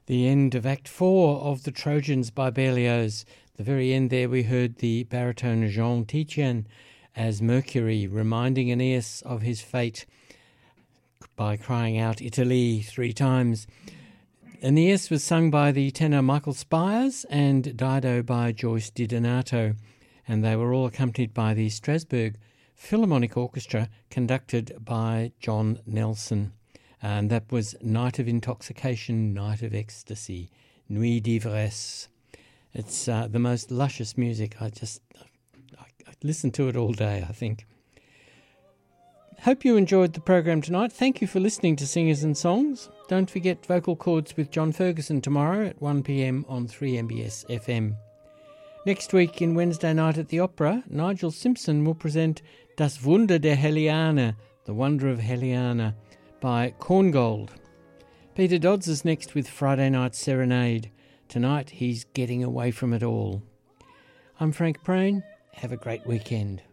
The end of Act 4 of The Trojans by Berlioz. The very end there we heard the baritone Jean Titian as Mercury, reminding Aeneas of his fate by crying out Italy 3 times. Aeneas was sung by the tenor Michael Spires and Dido by Joyce DiDonato, and they were all accompanied by the Strasbourg Philharmonic Orchestra conducted by John Nelson. And that was Night of Intoxication, Night of Ecstasy, Nuit d'Ivresse. It's the most luscious music. I listen to it all day, I think. Hope you enjoyed the program tonight. Thank you for listening to Singers and Songs. Don't forget Vocal Chords with John Ferguson tomorrow at 1 p.m. on 3MBS FM. Next week in Wednesday Night at the Opera, Nigel Simpson will present Das Wunder der Heliane, The Wonder of Heliane, by Korngold. Peter Dodds is next with Friday Night Serenade. Tonight he's getting away from it all. I'm Frank Prain. Have a great weekend.